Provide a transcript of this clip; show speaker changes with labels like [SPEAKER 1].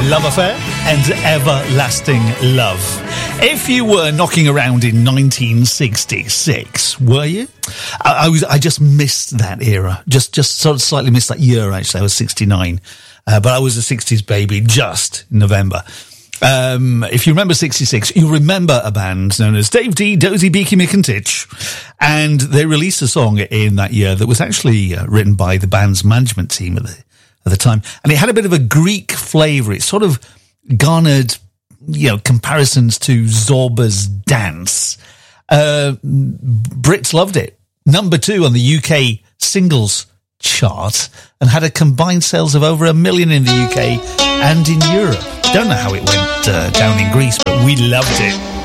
[SPEAKER 1] Love Affair and Everlasting Love. If you were knocking around in 1966, were you? I just missed that era. Just sort of slightly missed that year, actually. I was 69. But I was a 60s baby just in November. If you remember 66, you remember a band known as Dave D, Dozy, Beaky, Mick and Titch. And they released a song in that year that was actually written by the band's management team at the time. And it had a bit of a Greek flavour. It sort of garnered, comparisons to Zorba's Dance. Brits loved it. Number 2 on the UK singles chart and had a combined sales of over 1 million in the UK and in Europe. Don't know how it went down in Greece, but we loved it.